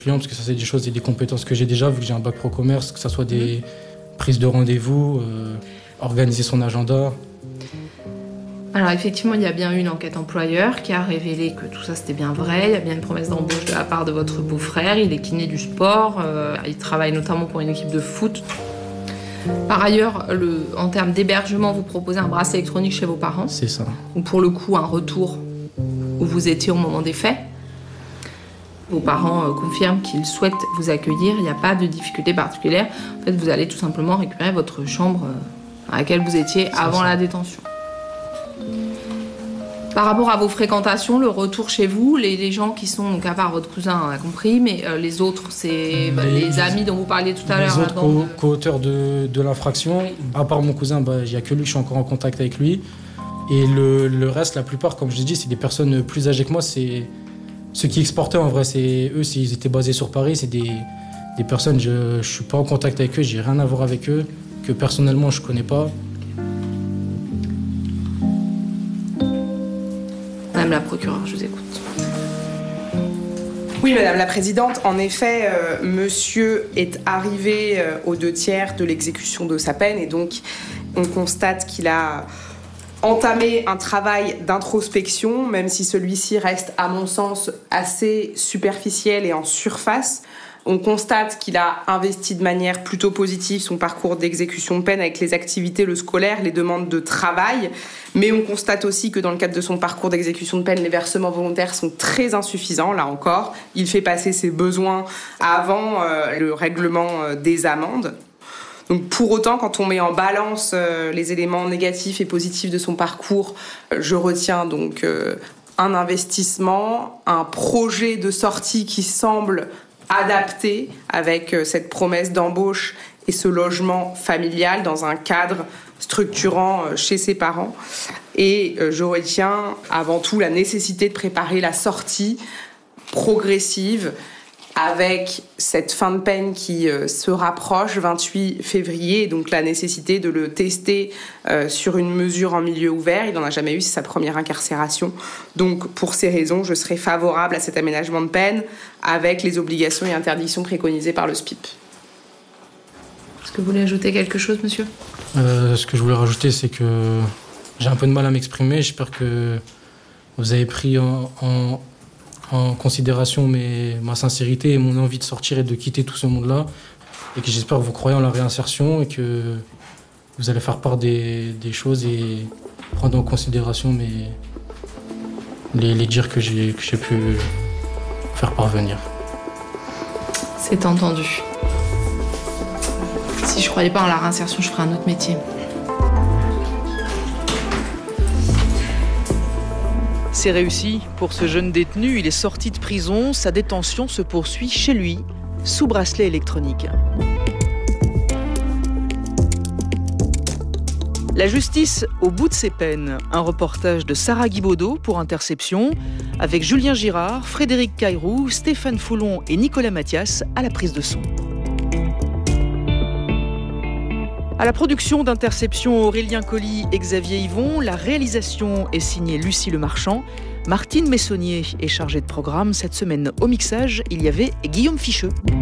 Parce que ça, c'est des choses et des compétences que j'ai déjà, vu que j'ai un bac pro commerce, que ce soit des prises de rendez-vous, organiser son agenda. Alors effectivement, il y a bien eu une enquête employeur qui a révélé que tout ça c'était bien vrai. Il y a bien une promesse d'embauche de la part de votre beau-frère. Il est kiné du sport. Il travaille notamment pour une équipe de foot. Par ailleurs, en termes d'hébergement, vous proposez un bracelet électronique chez vos parents. C'est ça. Ou pour le coup, un retour où vous étiez au moment des faits. Vos parents confirment qu'ils souhaitent vous accueillir. Il n'y a pas de difficulté particulière. En fait, vous allez tout simplement récupérer votre chambre à laquelle vous étiez avant la détention. Par rapport à vos fréquentations, le retour chez vous, les gens qui sont, donc à part votre cousin, on a compris, mais les autres, c'est les amis dont vous parliez tout à l'heure. Les autres co-auteurs de l'infraction, à part mon cousin, il n'y a que lui, je suis encore en contact avec lui. Et le reste, la plupart, comme je l'ai dit, c'est des personnes plus âgées que moi. C'est ceux qui exportaient en vrai, c'est eux, s'ils étaient basés sur Paris, c'est des personnes, je ne suis pas en contact avec eux, j'ai rien à voir avec eux, que personnellement je ne connais pas. Madame la procureure, je vous écoute. Oui, Madame la Présidente, en effet, monsieur est arrivé aux 2/3 de l'exécution de sa peine et donc on constate qu'il a entamé un travail d'introspection, même si celui-ci reste, à mon sens, assez superficiel et en surface. On constate qu'il a investi de manière plutôt positive son parcours d'exécution de peine avec les activités, le scolaire, les demandes de travail. Mais on constate aussi que dans le cadre de son parcours d'exécution de peine, les versements volontaires sont très insuffisants, là encore. Il fait passer ses besoins avant le règlement des amendes. Donc pour autant, quand on met en balance les éléments négatifs et positifs de son parcours, je retiens donc un investissement, un projet de sortie qui semble adapté avec cette promesse d'embauche et ce logement familial dans un cadre structurant chez ses parents. Et je retiens avant tout la nécessité de préparer la sortie progressive avec cette fin de peine qui se rapproche, 28 février, donc la nécessité de le tester sur une mesure en milieu ouvert. Il n'en a jamais eu, c'est sa première incarcération. Donc pour ces raisons, je serai favorable à cet aménagement de peine avec les obligations et interdictions préconisées par le SPIP. Est-ce que vous voulez ajouter quelque chose, monsieur ? Ce que je voulais rajouter, c'est que j'ai un peu de mal à m'exprimer. J'espère que vous avez pris en considération ma sincérité et mon envie de sortir et de quitter tout ce monde-là. Et que j'espère que vous croyez en la réinsertion et que vous allez faire part des choses et prendre en considération les dires que j'ai pu faire parvenir. C'est entendu. Si je croyais pas en la réinsertion, je ferais un autre métier. C'est réussi. Pour ce jeune détenu, il est sorti de prison. Sa détention se poursuit chez lui, sous bracelet électronique. La justice au bout de ses peines. Un reportage de Sarah Guibaudot pour Interception, avec Julien Girard, Frédéric Caïrou, Stéphane Foulon et Nicolas Mathias à la prise de son. À la production d'Interception, Aurélien Colli et Xavier Yvon. La réalisation est signée Lucie Lemarchand. Martine Messonnier est chargée de programme. Cette semaine, au mixage, il y avait Guillaume Ficheux.